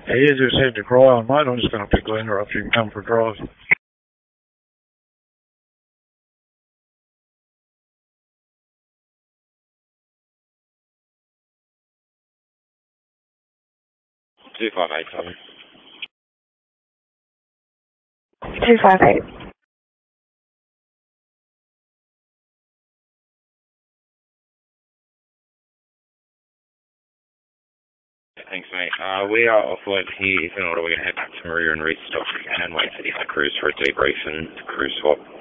He just had to cry on, mate. I'm just going to pick Linda up. You can come for a drive. 2587. 258. Thanks, mate. We are offload here. If in order, we're going to head back to Maria and restock and wait for the other crews for a debrief and crew swap.